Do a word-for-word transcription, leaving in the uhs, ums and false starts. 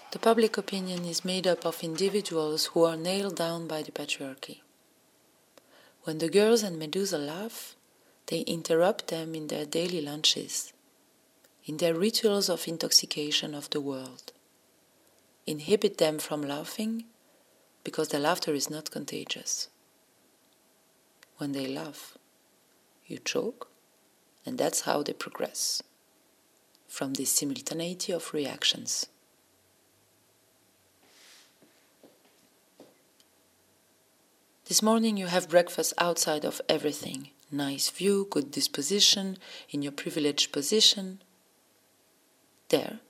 The public opinion is made up of individuals who are nailed down by the patriarchy. When the girls and Medusa laugh, they interrupt them in their daily lunches, in their rituals of intoxication of the world, inhibit them from laughing because their laughter is not contagious. When they laugh, you choke, and that's how they progress, from this simultaneity of reactions. This morning you have breakfast outside of everything. Nice view, good disposition, in your privileged position. There,